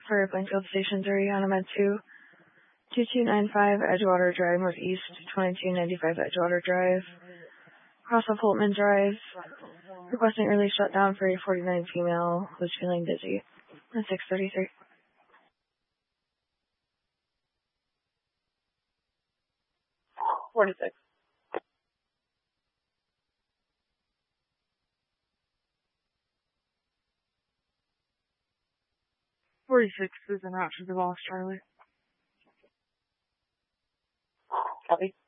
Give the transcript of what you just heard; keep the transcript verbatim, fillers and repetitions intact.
for Plainfield Station three on Med two. two two nine five Edgewater Drive Northeast, twenty-two ninety-five Edgewater Drive. Cross of Holtman Drive. Requesting early shutdown for a forty-nine female who's feeling dizzy. At six thirty-three. forty-six. forty-six is an option to lost Charlie. Copy.